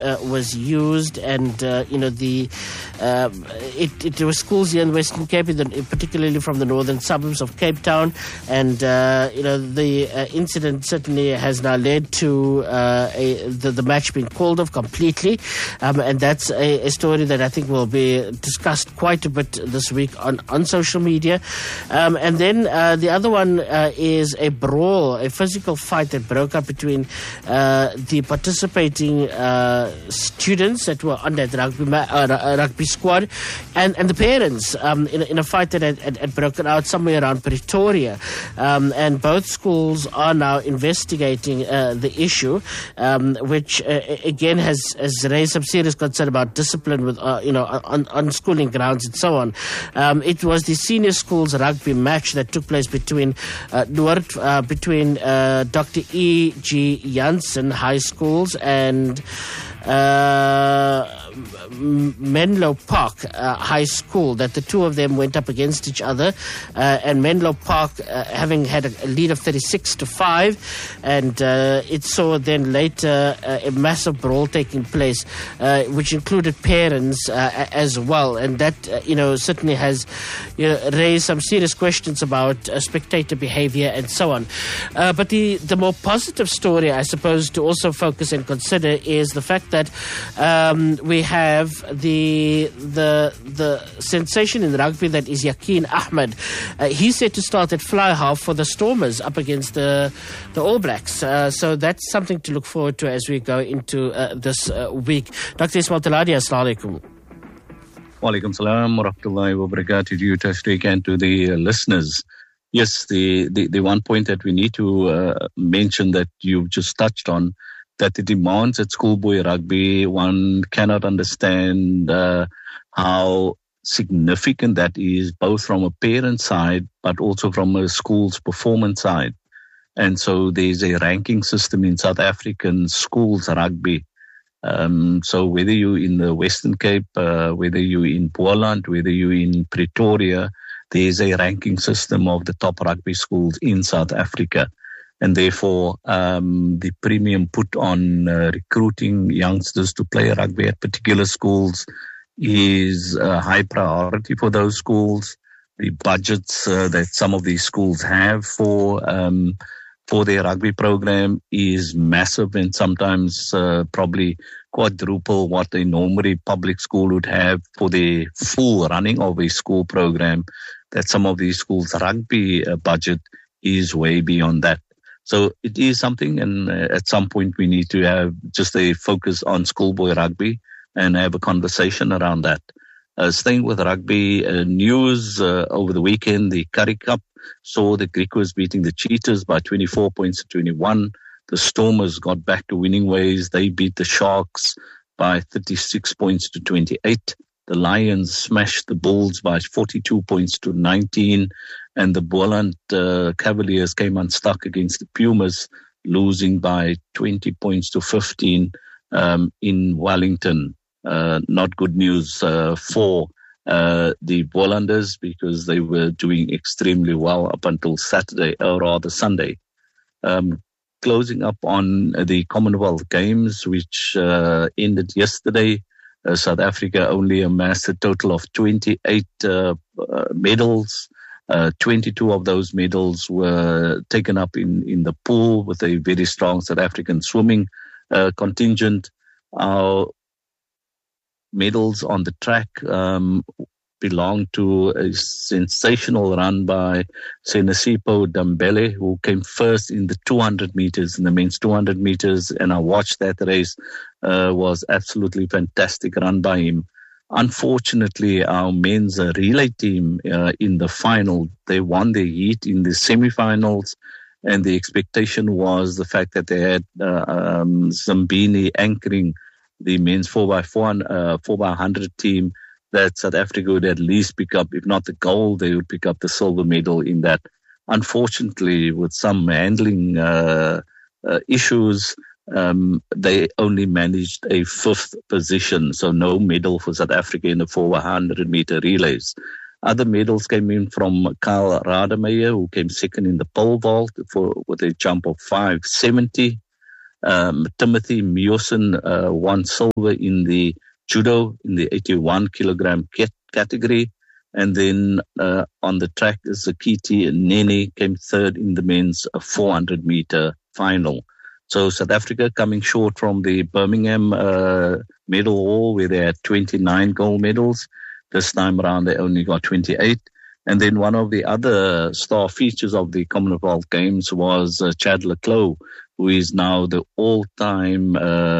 was used, and there were schools here in Western Cape, particularly from the northern suburbs of Cape Town, and the incident certainly has now led to the match being called off completely, and that's a story that I think will be discussed quite a bit this week on social media. And then the other one is a brawl, a physical fight that broke up between the participating students that were on that rugby squad and the parents in a fight that had broken out somewhere around Pretoria. And both schools are now investigating the issue, which again has raised some serious concern about discipline with on schooling grounds and so on. It was the senior schools rugby match that took place between between Dr. E.G. Jansen High Schools and Menlo Park High School, that the two of them went up against each other, and Menlo Park having had a lead of 36-5, and it saw then later a massive brawl taking place, which included parents as well, and that certainly has raised some serious questions about spectator behavior and so on. But the more positive story, I suppose, to also focus and consider is the fact that we have the sensation in rugby that is Yaqeen Ahmed. He's set to start at fly half for the Stormers up against the All Blacks. So that's something to look forward to as we go into this week. Dr. Ismail Taladi, assalamu alaikum. Walaikum salam wa rahmatullahi wa barakatuh to you, Tashriq, and to the listeners. Yes, the one point that we need to mention that you've just touched on, that the demands at schoolboy rugby, one cannot understand how significant that is, both from a parent side, but also from a school's performance side. And so there's a ranking system in South African schools rugby. So whether you're in the Western Cape, whether you're in Boland, whether you're in Pretoria, there's a ranking system of the top rugby schools in South Africa. And therefore, the premium put on recruiting youngsters to play rugby at particular schools is a high priority for those schools. The budgets that some of these schools have for their rugby program is massive, and sometimes probably quadruple what a normally public school would have for the full running of a school program. That some of these schools' rugby budget is way beyond that. So it is something, and at some point we need to have just a focus on schoolboy rugby and have a conversation around that. Staying with rugby news, over the weekend, the Currie Cup saw the Griquas beating the Cheetahs by 24 points to 21. The Stormers got back to winning ways. They beat the Sharks by 36 points to 28. The Lions smashed the Bulls by 42 points to 19. And the Boland Cavaliers came unstuck against the Pumas, losing by 20 points to 15 in Wellington. Not good news for the Bolanders, because they were doing extremely well up until Saturday, or rather Sunday. Closing up on the Commonwealth Games, which ended yesterday, South Africa only amassed a total of 28 medals. 22 of those medals were taken up in the pool with a very strong South African swimming contingent. Our medals on the track belong to a sensational run by Senesipo Dambele, who came first in the 200 meters, in the men's 200 meters, and I watched that race. Was absolutely fantastic run by him. Unfortunately, our men's relay team in the final, they won their heat in the semifinals, and the expectation was the fact that they had Zambini anchoring the men's 4x100 team, that South Africa would at least pick up, if not the gold, they would pick up the silver medal in that. Unfortunately, with some handling issues, they only managed a 5th position, so no medal for South Africa in the 4x100 meter relays. Other medals came in from Karl Rademeyer, who came second in the pole vault with a jump of 5.70. Timothy Mewson won silver in the judo in the 81 kilogram category. And then on the track, Zakiti Nene came third in the men's 400 meter final. So South Africa coming short from the Birmingham medal haul, where they had 29 gold medals. This time around, they only got 28. And then one of the other star features of the Commonwealth Games was Chad le Clos, who is now the all-time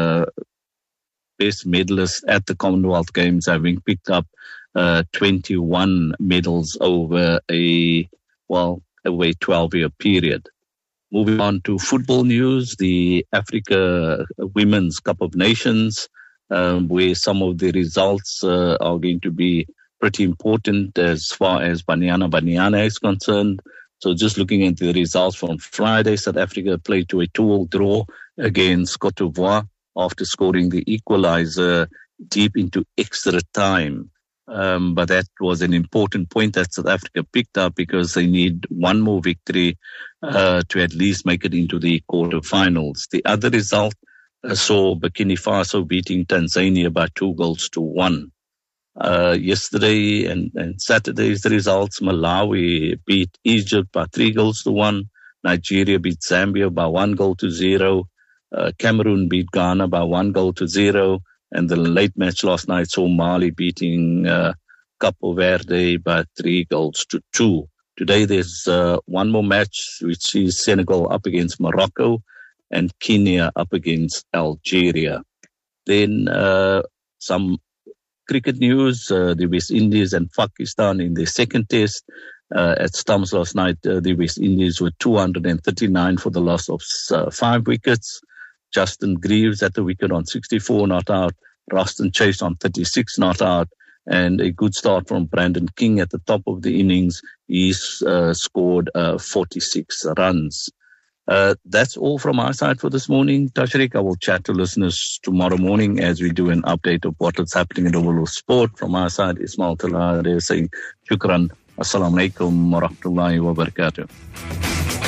best medalist at the Commonwealth Games, having picked up 21 medals over a 12-year period. Moving on to football news, the Africa Women's Cup of Nations, where some of the results are going to be pretty important as far as Banyana is concerned. So just looking at the results from Friday, South Africa played to a 2-2 draw against Cote d'Ivoire after scoring the equalizer deep into extra time. But that was an important point that South Africa picked up, because they need one more victory to at least make it into the quarterfinals. The other result saw Burkina Faso beating Tanzania by 2-1. Yesterday and Saturday's the results: Malawi beat Egypt by 3-1. Nigeria beat Zambia by 1-0. Cameroon beat Ghana by 1-0. And the late match last night saw Mali beating Capo Verde by 3-2. Today there's one more match, which is Senegal up against Morocco and Kenya up against Algeria. Then some cricket news, the West Indies and Pakistan in their second test. At Stumps last night, the West Indies were 239 for the loss of 5 wickets. Justin Greaves at the wicket on 64 not out. Roston Chase on 36 not out. And a good start from Brandon King at the top of the innings. He's scored 46 runs. That's all from our side for this morning. Tashrik, I will chat to listeners tomorrow morning as we do an update of what is happening in the world of sport. From our side, Ismail Talade saying shukran. Assalamu alaikum wa rahmatullahi wa barakatuh.